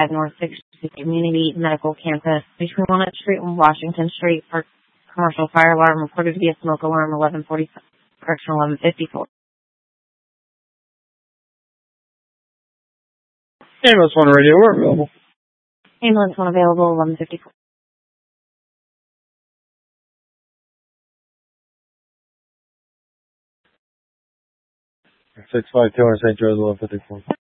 North 60 Community Medical Campus between Walnut Street and Washington Street for commercial fire alarm reported to be a smoke alarm 1154. Ambulance 1 radio, we're available. Ambulance 1 available 1154. 652 St. Joe's 1154.